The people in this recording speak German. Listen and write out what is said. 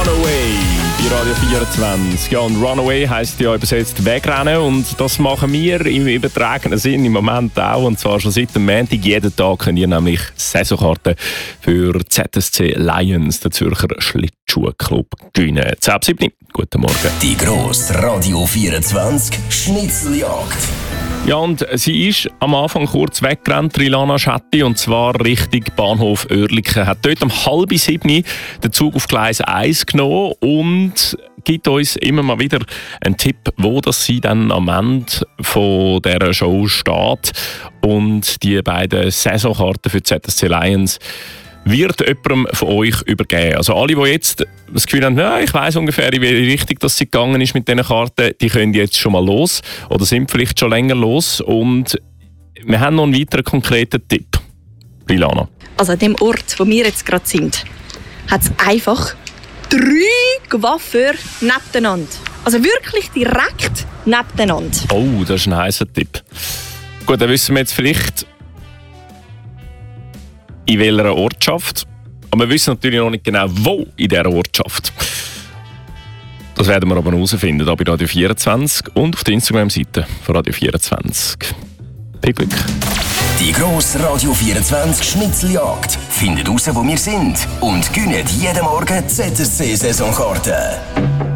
Runaway bei Radio 24. Ja, und Runaway heisst ja übersetzt Wegrennen. Und das machen wir im übertragenen Sinn im Moment auch. Und zwar schon seit dem Montag. Jeden Tag könnt ihr nämlich Saisonkarten für ZSC Lions, den Zürcher Schlittschuhclub, gewinnen. 10:07. Guten Morgen. Die grosse Radio 24 Schnitzeljagd. Ja, und sie ist am Anfang kurz weggerannt, Rilana Schetti, und zwar Richtung Bahnhof Oerlikon. Hat dort um 6:30 den Zug auf Gleis 1 genommen und gibt uns immer mal wieder einen Tipp, wo das sie dann am Ende von dieser Show steht. Und die beiden Saisonkarten für ZSC Lions wird jemandem von euch übergeben. Also alle, die jetzt das Gefühl haben, ja, ich weiss ungefähr, in welche Richtung das sie gegangen ist mit diesen Karten, die können jetzt schon mal los oder sind vielleicht schon länger los. Und wir haben noch einen weiteren konkreten Tipp. Rilana. Also an dem Ort, wo wir jetzt gerade sind, hat es einfach 3 Coiffeure nebeneinander. Also wirklich direkt nebeneinander. Oh, das ist ein heißer Tipp. Gut, dann wissen wir jetzt vielleicht, in welcher Ortschaft. Aber wir wissen natürlich noch nicht genau, wo in dieser Ortschaft. Das werden wir aber herausfinden, hier bei Radio 24 und auf der Instagram-Seite von Radio 24. Viel Glück. Die grosse Radio 24 Schnitzeljagd. Findet raus, wo wir sind und gönnt jeden Morgen ZSC-Saisonkarten.